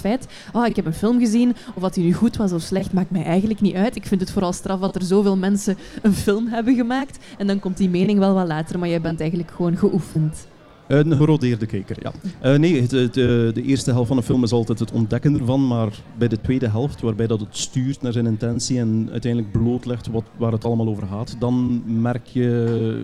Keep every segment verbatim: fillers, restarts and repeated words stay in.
feit, oh, ik heb een film gezien, of dat die nu goed was of slecht, maakt mij eigenlijk niet uit. Ik vind het vooral straf dat er zoveel mensen een film hebben gemaakt en dan komt die mening wel wat later, maar jij bent eigenlijk gewoon geoefend. Een gerodeerde kijker, ja. Uh, nee, het, het, uh, de eerste helft van een film is altijd het ontdekken ervan, maar bij de tweede helft, waarbij dat het stuurt naar zijn intentie en uiteindelijk blootlegt wat, waar het allemaal over gaat, dan merk je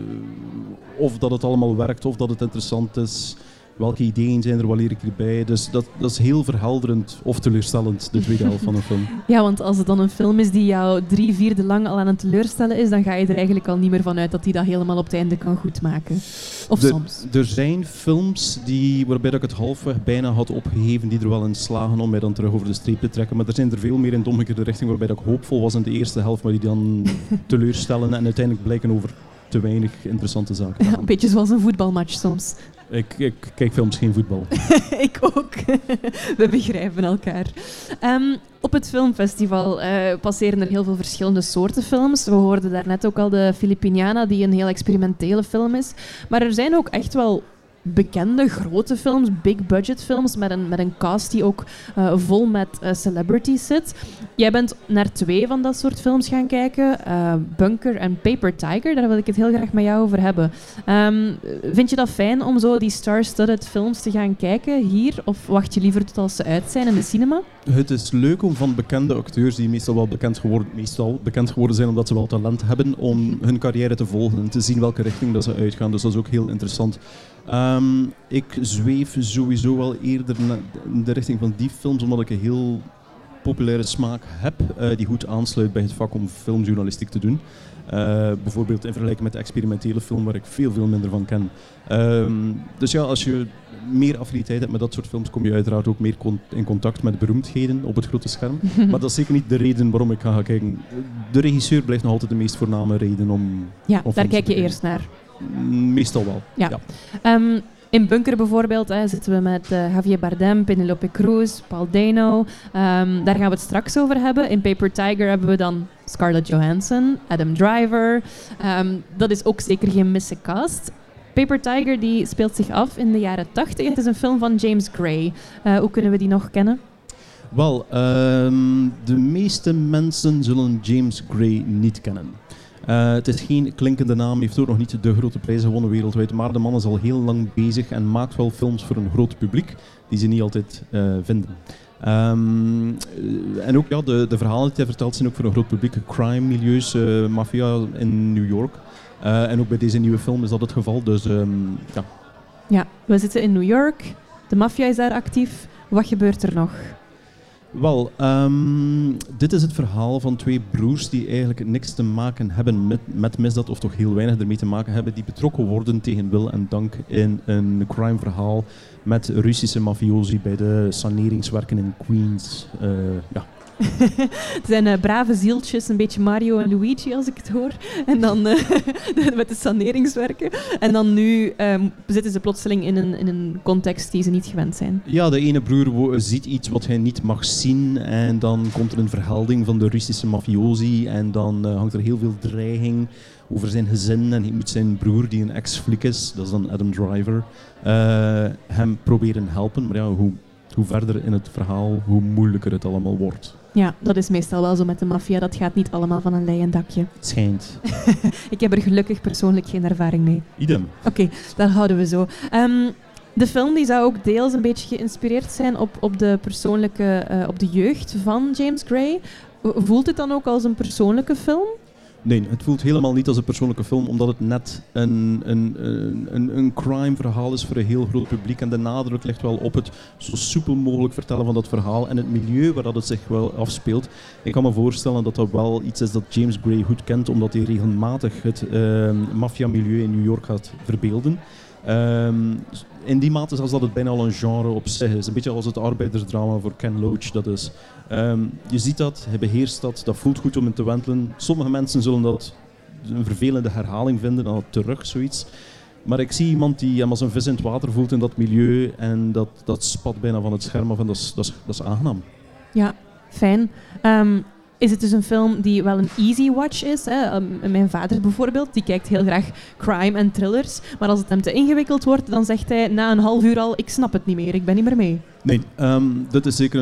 of dat het allemaal werkt, of dat het interessant is. Welke ideeën zijn er, wat leer ik erbij? Dus dat, dat is heel verhelderend of teleurstellend, de tweede helft van een film. Ja, want als het dan een film is die jou drie vierde lang al aan het teleurstellen is, dan ga je er eigenlijk al niet meer van uit dat hij dat helemaal op het einde kan goedmaken. Of de, soms. Er zijn films die, waarbij ik het halfweg bijna had opgegeven, die er wel in slagen om mij dan terug over de streep te trekken. Maar er zijn er veel meer in de omgekeerde richting, waarbij ik hoopvol was in de eerste helft, maar die dan teleurstellen en uiteindelijk blijken over te weinig interessante zaken. Ja, een beetje zoals een voetbalmatch soms. Ik, ik kijk films geen voetbal. Ik ook. We begrijpen elkaar. Um, op het filmfestival uh, passeren er heel veel verschillende soorten films. We hoorden daarnet ook al de Filipiniana, die een heel experimentele film is. Maar er zijn ook echt wel bekende, grote films, big budget films, met een, met een cast die ook uh, vol met uh, celebrities zit. Jij bent naar twee van dat soort films gaan kijken, uh, Bunker en Paper Tiger. Daar wil ik het heel graag met jou over hebben. Um, vind je dat fijn om zo die star-studded films te gaan kijken hier? Of wacht je liever tot als ze uit zijn in de cinema? Het is leuk om van bekende acteurs, die meestal wel bekend geworden, meestal bekend geworden zijn omdat ze wel talent hebben, om hun carrière te volgen en te zien welke richting dat ze uitgaan. Dus dat is ook heel interessant. Um, ik zweef sowieso wel eerder in de richting van die films, omdat ik een heel populaire smaak heb, uh, die goed aansluit bij het vak om filmjournalistiek te doen. Uh, bijvoorbeeld in vergelijking met de experimentele film, waar ik veel, veel minder van ken. Um, dus ja, als je meer affiniteit hebt met dat soort films, kom je uiteraard ook meer con- in contact met beroemdheden op het grote scherm. Maar dat is zeker niet de reden waarom ik ga gaan kijken. De regisseur blijft nog altijd de meest voorname reden om... Ja, om daar kijk je kijken. eerst naar. Meestal wel, ja. ja. Um, in Bunker bijvoorbeeld hè, zitten we met uh, Javier Bardem, Penelope Cruz, Paul Dano. Um, daar gaan we het straks over hebben. In Paper Tiger hebben we dan Scarlett Johansson, Adam Driver. Um, dat is ook zeker geen misse cast. Paper Tiger die speelt zich af in de jaren tachtig. Het is een film van James Gray. Uh, hoe kunnen we die nog kennen? Wel, um, de meeste mensen zullen James Gray niet kennen. Uh, het is geen klinkende naam, heeft ook nog niet de grote prijzen gewonnen wereldwijd, maar de man is al heel lang bezig en maakt wel films voor een groot publiek die ze niet altijd uh, vinden. Um, uh, en ook ja, de, de verhalen die hij vertelt zijn ook voor een groot publiek, crime-milieus, uh, maffia in New York. Uh, en ook bij deze nieuwe film is dat het geval, dus um, ja. Ja, we zitten in New York, de maffia is daar actief. Wat gebeurt er nog? Wel, um, dit is het verhaal van twee broers die eigenlijk niks te maken hebben met, met misdaad, of toch heel weinig ermee te maken hebben, die betrokken worden tegen wil en dank in een crime-verhaal met Russische mafiosi bij de saneringswerken in Queens. Uh, ja. Het zijn uh, brave zieltjes, een beetje Mario en Luigi als ik het hoor. En dan uh, met de saneringswerken. En dan nu um, zitten ze plotseling in een, in een context die ze niet gewend zijn. Ja, de ene broer wo- ziet iets wat hij niet mag zien. En dan komt er een verhelding van de Russische mafiosi. En dan uh, hangt er heel veel dreiging over zijn gezin. En hij moet zijn broer, die een ex-fliek is, dat is dan Adam Driver, uh, hem proberen helpen. Maar ja, hoe, hoe verder in het verhaal, hoe moeilijker het allemaal wordt. Ja, dat is meestal wel zo met de maffia. Dat gaat niet allemaal van een leien dakje. Schijnt. Ik heb er gelukkig persoonlijk geen ervaring mee. Idem. Oké, okay, dat houden we zo. Um, de film die zou ook deels een beetje geïnspireerd zijn op, op de persoonlijke, uh, op de jeugd van James Gray. Voelt het dan ook als een persoonlijke film? Nee, het voelt helemaal niet als een persoonlijke film, omdat het net een, een, een, een crime-verhaal is voor een heel groot publiek. En de nadruk ligt wel op het zo soepel mogelijk vertellen van dat verhaal en het milieu waar dat het zich wel afspeelt. Ik kan me voorstellen dat dat wel iets is dat James Gray goed kent, omdat hij regelmatig het uh, maffia-milieu in New York gaat verbeelden. Um, in die mate zelfs dat het bijna al een genre op zich is. Een beetje als het arbeidersdrama voor Ken Loach dat is. Um, je ziet dat, hij beheerst dat, dat voelt goed om in te wentelen. Sommige mensen zullen dat een vervelende herhaling vinden, dan terug zoiets. Maar ik zie iemand die hem als een vis in het water voelt in dat milieu en dat, dat spat bijna van het scherm af en dat is, dat is, dat is aangenaam. Ja, fijn. Um, is het dus een film die wel een easy watch is? Hè? Um, mijn vader bijvoorbeeld, die kijkt heel graag crime en thrillers. Maar als het hem te ingewikkeld wordt, dan zegt hij na een half uur al, ik snap het niet meer, ik ben niet meer mee. Nee, um, dit is zeker